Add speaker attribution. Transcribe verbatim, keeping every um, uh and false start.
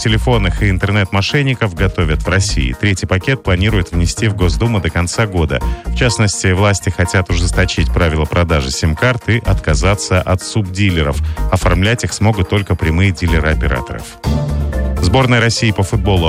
Speaker 1: телефонных и интернет-мошенников готовят в России. Третий пакет планируют внести в Госдуму до конца года. В частности, власти хотят ужесточить правила продажи сим-карт и отказаться от субдилеров. Оформлять их смогут только прямые дилеры операторов. Сборная России по футболу